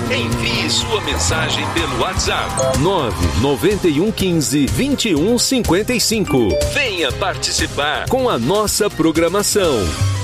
Envie sua mensagem pelo WhatsApp 99115-2155. Venha participar Com a nossa programação.